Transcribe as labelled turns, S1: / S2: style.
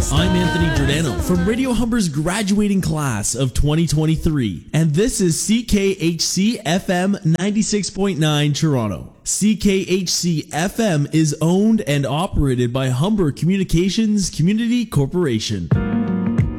S1: I'm Anthony Giordano from Radio Humber's graduating class of 2023, and this is CKHC FM 96.9 Toronto. CKHC FM is owned and operated by Humber Communications Community Corporation.